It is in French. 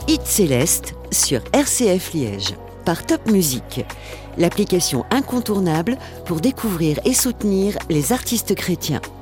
Hit Céleste sur RCF Liège, par Top Music, l'application incontournable pour découvrir et soutenir les artistes chrétiens.